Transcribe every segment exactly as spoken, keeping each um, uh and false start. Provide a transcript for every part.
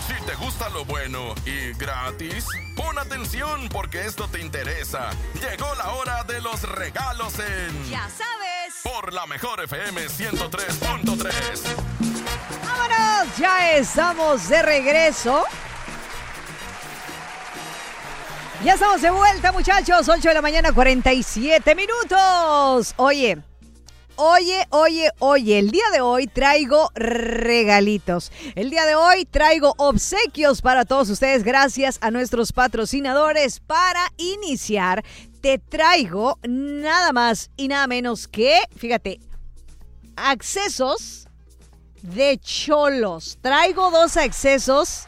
Si te gusta lo bueno y gratis, pon atención porque esto te interesa. Llegó la hora de los regalos en... ¡Ya sabes! Por la mejor F M ciento tres punto tres. ¡Vámonos! Ya estamos de regreso. Ya estamos de vuelta, muchachos. ocho de la mañana, cuarenta y siete minutos. Oye... Oye, oye, oye, el día de hoy traigo regalitos. El día de hoy traigo obsequios para todos ustedes gracias a nuestros patrocinadores. Para iniciar, te traigo nada más y nada menos que, fíjate, accesos de Cholos. Traigo dos accesos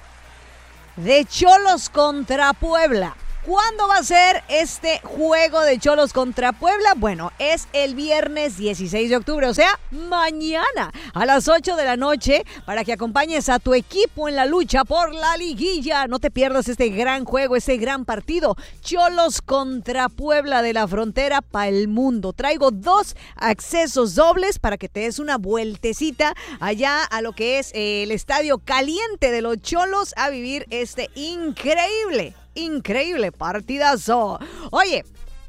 de Cholos contra Puebla. ¿Cuándo va a ser este juego de Cholos contra Puebla? Bueno, es el viernes dieciséis de octubre, o sea, mañana a las ocho de la noche, para que acompañes a tu equipo en la lucha por la liguilla. No te pierdas este gran juego, este gran partido. Cholos contra Puebla de la Frontera para el mundo. Traigo dos accesos dobles para que te des una vueltecita allá a lo que es eh, el Estadio Caliente de los Cholos a vivir este increíble Increíble partidazo. Oye,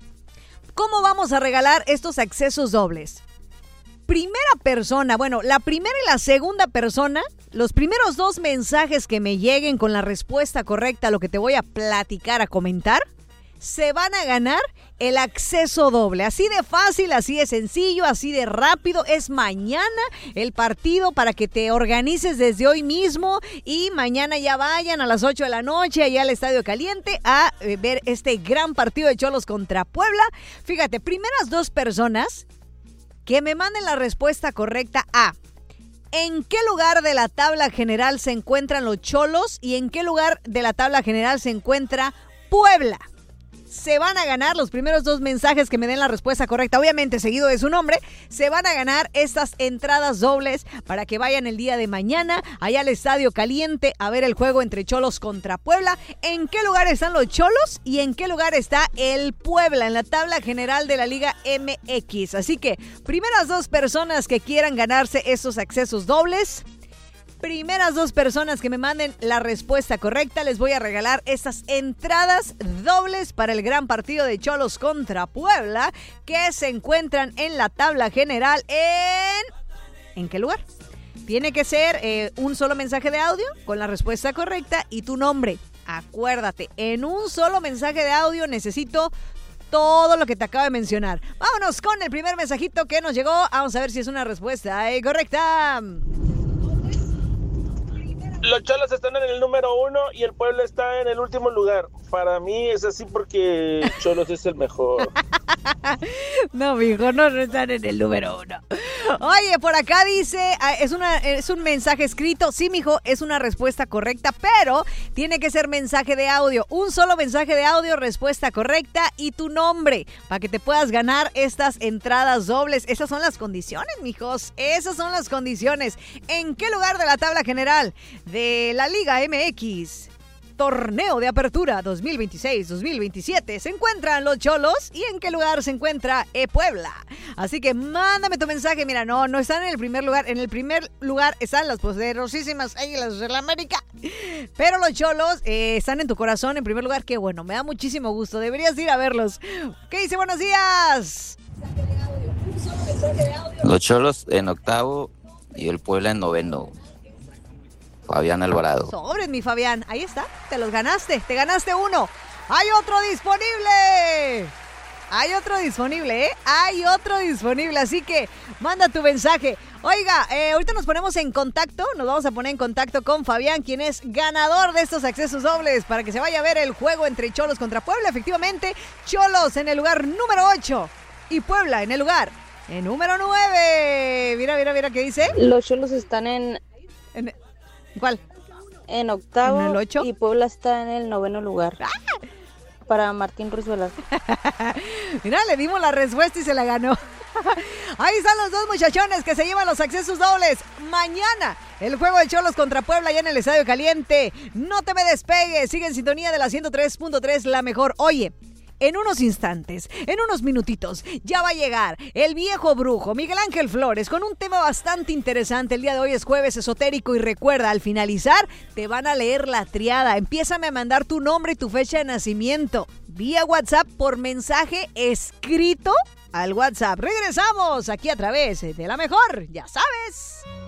¿cómo vamos a regalar estos accesos dobles? Primera persona, bueno, la primera y la segunda persona, los primeros dos mensajes que me lleguen con la respuesta correcta a lo que te voy a platicar, a comentar, se van a ganar el acceso doble. Así de fácil, así de sencillo, así de rápido. Es mañana el partido para que te organices desde hoy mismo y mañana ya vayan a las ocho de la noche allá al Estadio Caliente a eh, ver este gran partido de Cholos contra Puebla. Fíjate, primeras dos personas que me manden la respuesta correcta a ¿en qué lugar de la tabla general se encuentran los Cholos y en qué lugar de la tabla general se encuentra Puebla? Se van a ganar los primeros dos mensajes que me den la respuesta correcta, obviamente seguido de su nombre. Se van a ganar estas entradas dobles para que vayan el día de mañana allá al Estadio Caliente a ver el juego entre Cholos contra Puebla. ¿En qué lugar están los Cholos y en qué lugar está el Puebla en la tabla general de la Liga M X? Así que primeras dos personas que quieran ganarse estos accesos dobles, primeras dos personas que me manden la respuesta correcta, les voy a regalar estas entradas dobles para el gran partido de Cholos contra Puebla, que se encuentran en la tabla general en... ¿En qué lugar? Tiene que ser eh, un solo mensaje de audio con la respuesta correcta y tu nombre. Acuérdate, en un solo mensaje de audio necesito todo lo que te acabo de mencionar. Vámonos con el primer mensajito que nos llegó. Vamos a ver si es una respuesta eh, correcta. Los Cholos están en el número uno y el Puebla está en el último lugar. Para mí es así porque Cholos es el mejor. No, mijo, no, no están en el número uno. Oye, por acá dice, es, una, es un mensaje escrito. Sí, mijo, es una respuesta correcta, pero tiene que ser mensaje de audio. Un solo mensaje de audio, respuesta correcta y tu nombre, para que te puedas ganar estas entradas dobles. Esas son las condiciones, mijos. Esas son las condiciones. ¿En qué lugar de la tabla general de la Liga M X, Torneo de Apertura dos mil veintiséis dos mil veintisiete, se encuentran los Cholos y en qué lugar se encuentra E Puebla? Así que mándame tu mensaje. Mira, no, no están en el primer lugar. En el primer lugar están las poderosísimas Águilas de la América, pero los Cholos eh, están en tu corazón en primer lugar. Qué bueno, me da muchísimo gusto. Deberías ir a verlos. ¿Qué dice? Buenos días. Los Cholos en octavo y el Puebla en noveno. Fabián Alvarado. Sobres, mi Fabián. Ahí está. Te los ganaste. Te ganaste uno. ¡Hay otro disponible! Hay otro disponible, ¿eh? Hay otro disponible. Así que manda tu mensaje. Oiga, eh, ahorita nos ponemos en contacto. Nos vamos a poner en contacto con Fabián, quien es ganador de estos accesos dobles para que se vaya a ver el juego entre Cholos contra Puebla. Efectivamente, Cholos en el lugar número ocho y Puebla en el lugar en número nueve. Mira, mira, mira qué dice. Los Cholos están en... en ¿Cuál? En octavo. ¿En el ocho? Y Puebla está en el noveno lugar. ¡Ah! Para Martín Ruiz Velasco. Mira, le dimos la respuesta y se la ganó. Ahí están los dos muchachones que se llevan los accesos dobles. Mañana, el juego de Cholos contra Puebla ya en el Estadio Caliente. No te me despegues. Sigue en sintonía de la ciento tres punto tres, la mejor. Oye, En unos instantes, en unos minutitos, ya va a llegar el viejo brujo Miguel Ángel Flores con un tema bastante interesante. El día de hoy es jueves esotérico y recuerda, al finalizar te van a leer la triada. Empiézame a mandar tu nombre y tu fecha de nacimiento vía WhatsApp por mensaje escrito al WhatsApp. Regresamos aquí a través de La Mejor, ya sabes.